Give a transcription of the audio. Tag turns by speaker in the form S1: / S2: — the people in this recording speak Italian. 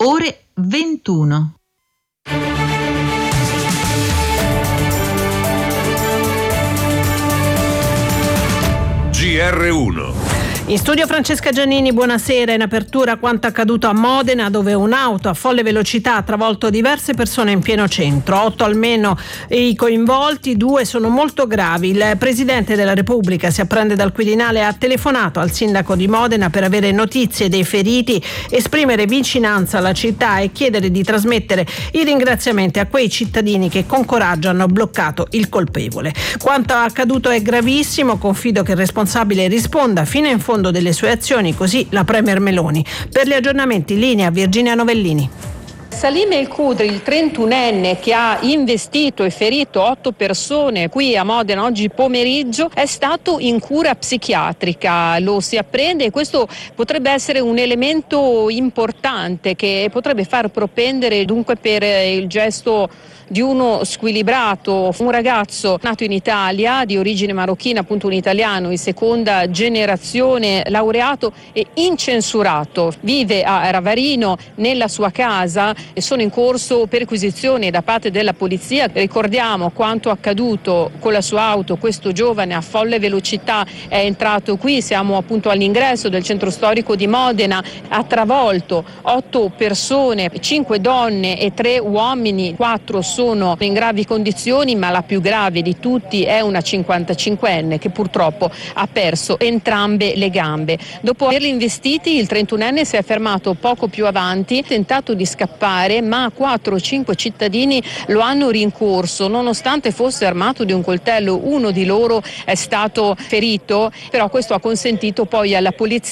S1: ore 21.
S2: GR1.
S3: In studio Francesca Giannini, buonasera. In apertura quanto accaduto a Modena, dove un'auto a folle velocità ha travolto diverse persone in pieno centro. 8 almeno i coinvolti, 2 sono molto gravi. Il Presidente della Repubblica, si apprende dal Quirinale, ha telefonato al sindaco di Modena per avere notizie dei feriti, esprimere vicinanza alla città e chiedere di trasmettere i ringraziamenti a quei cittadini che con coraggio hanno bloccato il colpevole. Quanto accaduto è gravissimo, confido che il responsabile risponda fino in fondo delle sue azioni, così la Premier Meloni. Per gli aggiornamenti in linea Virginia Novellini.
S4: Salim El Khudri, il 31enne che ha investito e ferito 8 persone qui a Modena oggi pomeriggio, è stato in cura psichiatrica, lo si apprende, e questo potrebbe essere un elemento importante che potrebbe far propendere dunque per il gesto di uno squilibrato, un ragazzo nato in Italia di origine marocchina, appunto un italiano in seconda generazione, laureato e incensurato, vive a Ravarino nella sua casa e sono in corso perquisizioni da parte della polizia. Ricordiamo quanto accaduto con la sua auto, questo giovane a folle velocità è entrato qui, siamo appunto all'ingresso del centro storico di Modena, ha travolto 8 persone, 5 donne e 3 uomini, 4 sono in gravi condizioni, ma la più grave di tutti è una 55enne che purtroppo ha perso entrambe le gambe. Dopo averli investiti, il 31enne si è fermato poco più avanti, ha tentato di scappare, ma 4 o 5 cittadini lo hanno rincorso, nonostante fosse armato di un coltello. Uno di loro è stato ferito, però questo ha consentito poi alla polizia